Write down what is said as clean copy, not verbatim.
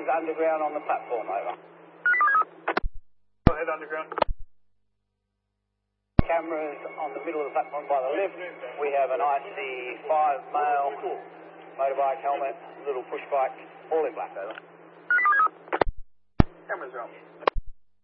is underground on the platform, over. Go ahead, underground. Cameras on the middle of the platform by the left. We have an IC5 male, motorbike helmet, little push bike, all in black, over. Cameras are up.